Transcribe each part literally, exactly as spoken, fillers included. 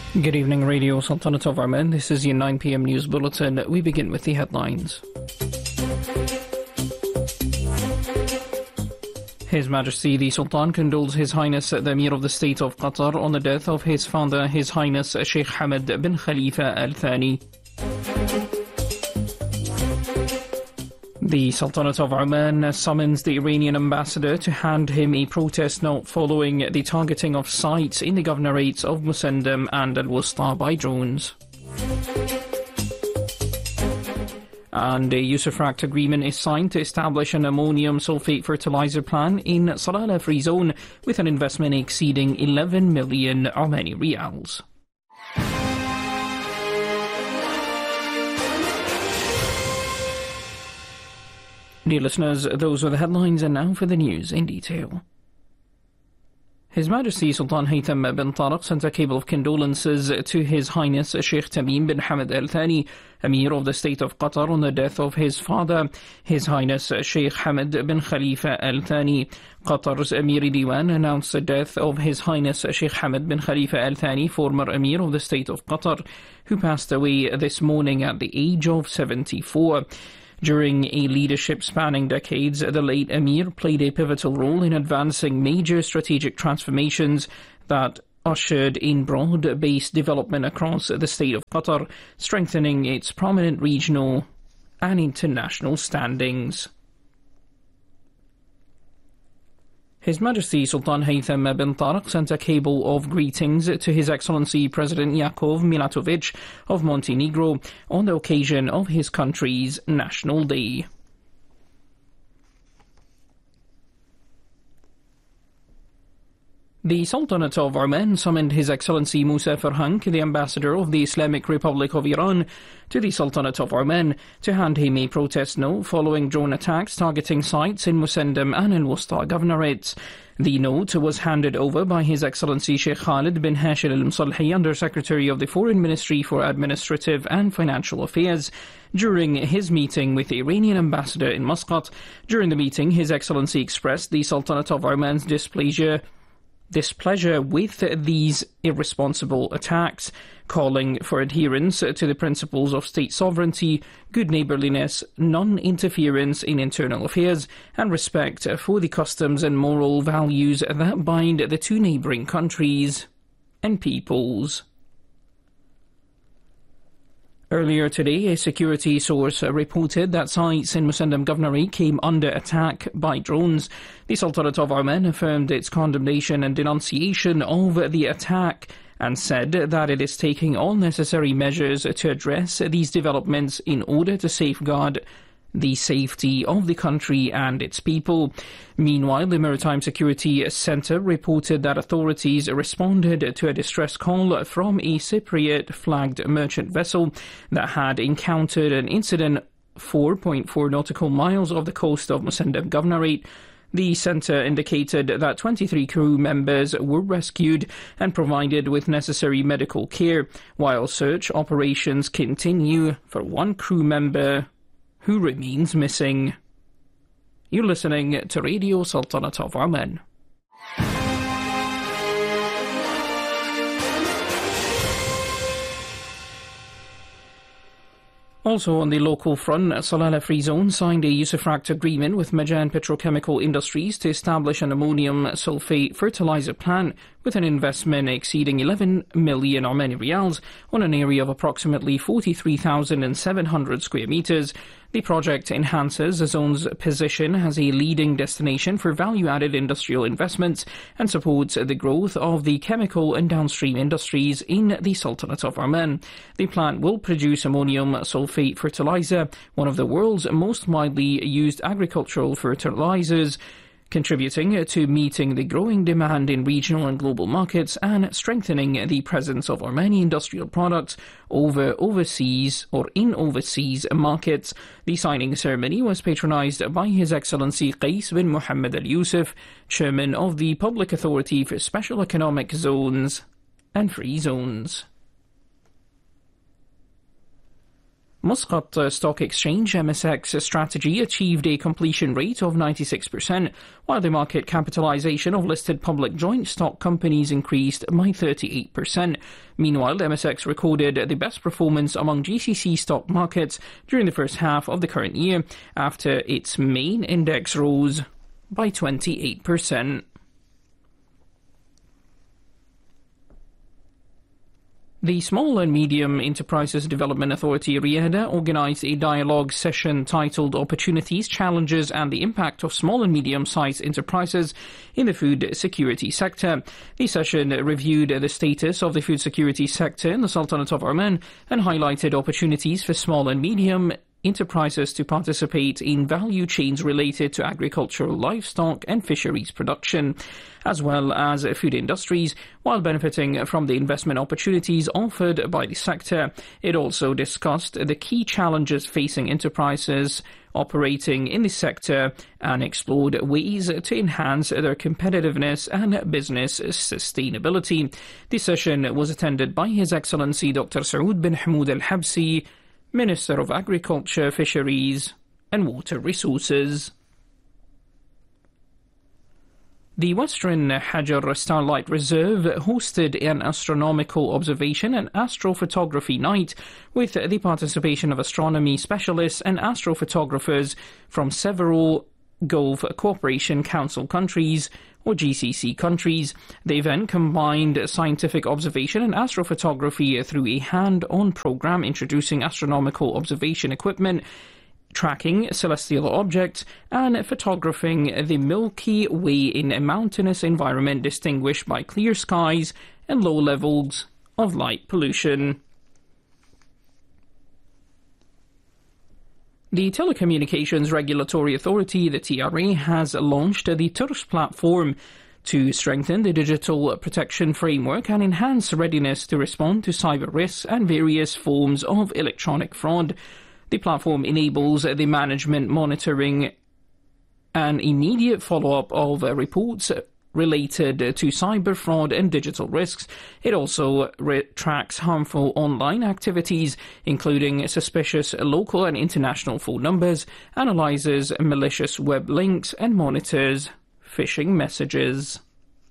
Good evening, Radio Sultanate of Oman. This is your nine p m news bulletin. We begin with the headlines. His Majesty the Sultan condoles His Highness the Emir of the State of Qatar on the death of his father, His Highness Sheikh Hamad bin Khalifa Al Thani. The Sultanate of Oman summons the Iranian ambassador to hand him a protest note following the targeting of sites in the governorates of Musandam and Al-Wusta by drones. And a Usufruct agreement is signed to establish an ammonium sulfate fertilizer plant in Salalah Free Zone with an investment exceeding eleven million Omani Riyals. Dear listeners, those were the headlines, and now for the news in detail. His Majesty Sultan Haytham bin Tariq sent a cable of condolences to His Highness Sheikh Tamim bin Hamad Al Thani, Emir of the State of Qatar, on the death of his father, His Highness Sheikh Hamad bin Khalifa Al Thani. Qatar's Emir Diwan announced the death of His Highness Sheikh Hamad bin Khalifa Al Thani, former Emir of the State of Qatar, who passed away this morning at the age of seventy-four. During a leadership spanning decades, the late Emir played a pivotal role in advancing major strategic transformations that ushered in broad-based development across the state of Qatar, strengthening its prominent regional and international standings. His Majesty Sultan Haytham bin Tariq sent a cable of greetings to His Excellency President Jakov Milatovic of Montenegro on the occasion of his country's National Day. The Sultanate of Oman summoned His Excellency Musa Farhank, the Ambassador of the Islamic Republic of Iran, to the Sultanate of Oman to hand him a protest note following drone attacks targeting sites in Musandam and Al-Wusta governorates. The note was handed over by His Excellency Sheikh Khalid bin Hashir Al-Musalhi, Under Secretary of the Foreign Ministry for Administrative and Financial Affairs, during his meeting with the Iranian ambassador in Muscat. During the meeting, His Excellency expressed the Sultanate of Oman's displeasure displeasure with these irresponsible attacks, calling for adherence to the principles of state sovereignty, good neighbourliness, non-interference in internal affairs, and respect for the customs and moral values that bind the two neighbouring countries and peoples. Earlier today, a security source reported that sites in Musandam Governorate came under attack by drones. The Sultanate of Oman affirmed its condemnation and denunciation of the attack and said that it is taking all necessary measures to address these developments in order to safeguard the safety of the country and its people. Meanwhile, the Maritime Security Centre reported that authorities responded to a distress call from a Cypriot-flagged merchant vessel that had encountered an incident four point four nautical miles off the coast of Musandam Governorate. The centre indicated that twenty-three crew members were rescued and provided with necessary medical care, while search operations continue for one crew member who remains missing. You're listening to Radio Sultanate of Oman. Also on the local front, Salalah Free Zone signed a Usufruct agreement with Majan Petrochemical Industries to establish an ammonium sulfate fertilizer plant with an investment exceeding eleven million Omani Riyals on an area of approximately forty-three thousand seven hundred square metres. The project enhances the zone's position as a leading destination for value-added industrial investments and supports the growth of the chemical and downstream industries in the Sultanate of Oman. The plant will produce ammonium sulfate fertilizer, one of the world's most widely used agricultural fertilizers, contributing to meeting the growing demand in regional and global markets and strengthening the presence of Omani industrial products over overseas or in overseas markets. The signing ceremony was patronized by His Excellency Qais bin Muhammad Al Yusuf, Chairman of the Public Authority for Special Economic Zones and Free Zones. Muscat Stock Exchange M S X strategy achieved a completion rate of ninety-six percent, while the market capitalization of listed public joint stock companies increased by thirty-eight percent. Meanwhile, M S X recorded the best performance among G C C stock markets during the first half of the current year, after its main index rose by twenty-eight percent. The Small and Medium Enterprises Development Authority, RIADA, organised a dialogue session titled Opportunities, Challenges and the Impact of Small and Medium-Sized Enterprises in the Food Security Sector. The session reviewed the status of the food security sector in the Sultanate of Oman and highlighted opportunities for small and medium enterprises to participate in value chains related to agricultural, livestock and fisheries production, as well as food industries, while benefiting from the investment opportunities offered by the sector. It also discussed the key challenges facing enterprises operating in the sector and explored ways to enhance their competitiveness and business sustainability. The session was attended by His Excellency Doctor Saoud bin Hamoud Al-Habsi, Minister of Agriculture, Fisheries and Water Resources. The Western Hajar Starlight Reserve hosted an astronomical observation and astrophotography night with the participation of astronomy specialists and astrophotographers from several Gulf Cooperation Council countries, or G C C countries. The event combined scientific observation and astrophotography through a hand-on program introducing astronomical observation equipment, tracking celestial objects, and photographing the Milky Way in a mountainous environment distinguished by clear skies and low levels of light pollution. The Telecommunications Regulatory Authority, the T R A, has launched the T U R S platform to strengthen the digital protection framework and enhance readiness to respond to cyber risks and various forms of electronic fraud. The platform enables the management, monitoring, and immediate follow-up of reports related to cyber fraud and digital risks. It also re- tracks harmful online activities, including suspicious local and international phone numbers, analyzes malicious web links, and monitors phishing messages.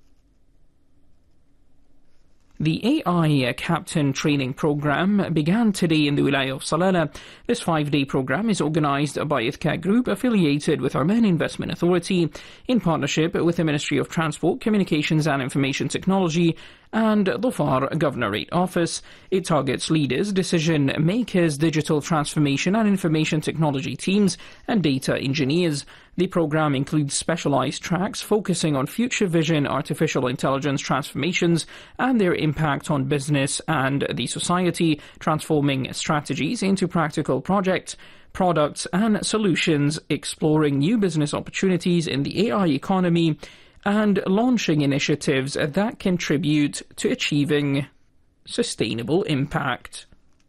The A I Captain Training Program began today in the Wilaya of Salalah. This five-day program is organized by I T C A Group, affiliated with Oman Investment Authority, in partnership with the Ministry of Transport, Communications and Information Technology and Dhofar Governorate Office. It targets leaders, decision makers, digital transformation and information technology teams, and data engineers. The program includes specialized tracks focusing on future vision, artificial intelligence transformations, and their impact on business and the society, transforming strategies into practical projects, products, and solutions, exploring new business opportunities in the A I economy, and launching initiatives that contribute to achieving sustainable impact.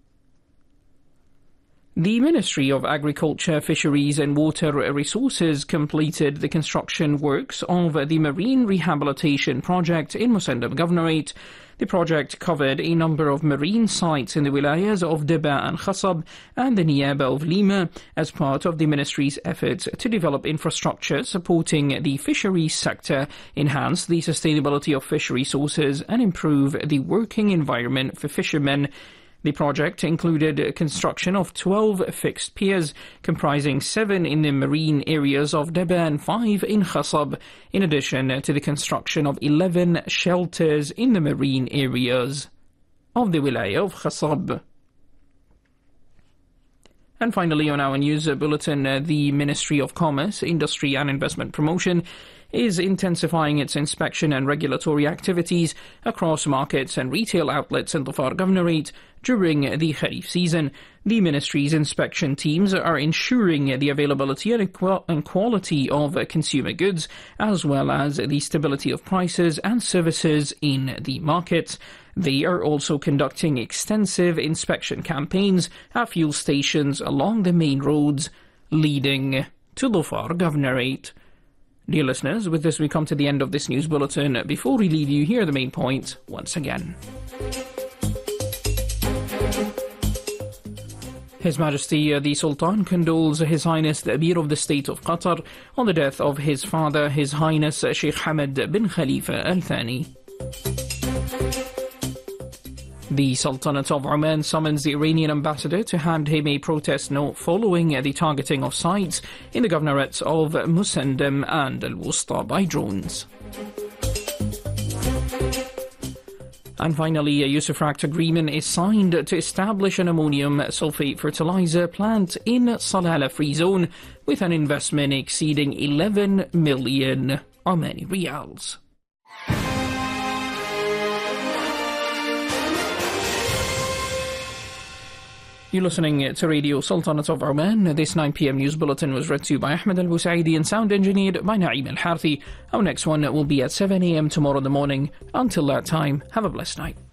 The Ministry of Agriculture, Fisheries and Water Resources completed the construction works of the Marine Rehabilitation Project in Musandam Governorate. The project covered a number of marine sites in the wilayas of Deba and Khasab and the Niyaba of Lima as part of the Ministry's efforts to develop infrastructure supporting the fisheries sector, enhance the sustainability of fish resources and improve the working environment for fishermen. The project included construction of twelve fixed piers, comprising seven in the marine areas of Deba and five in Khasab, in addition to the construction of eleven shelters in the marine areas of the Wilaya of Khasab. And finally, on our news bulletin, uh, the Ministry of Commerce, Industry and Investment Promotion is intensifying its inspection and regulatory activities across markets and retail outlets in Dhofar Governorate during the Kharif season. The Ministry's inspection teams are ensuring the availability and, equ- and quality of consumer goods, as well as the stability of prices and services in the market. They are also conducting extensive inspection campaigns at fuel stations along the main roads leading to Dhofar Governorate. Dear listeners, with this we come to the end of this news bulletin. Before we leave you, here are the main points once again. His Majesty uh, the Sultan condoles His Highness the Emir of the State of Qatar on the death of his father, His Highness uh, Sheikh Hamad bin Khalifa Al Thani. The Sultanate of Oman summons the Iranian ambassador to hand him a protest note following uh, the targeting of sites in the governorates of Musandam and Al-Wusta by drones. And finally, a Usufruct agreement is signed to establish an ammonium sulfate fertilizer plant in Salalah Free Zone with an investment exceeding eleven million Omani Riyals. You're listening to Radio Sultanate of Oman. This nine p m news bulletin was read to you by Ahmed Al-Busaidi and sound engineered by Naeem Al-Harthi. Our next one will be at seven a m tomorrow in the morning. Until that time, have a blessed night.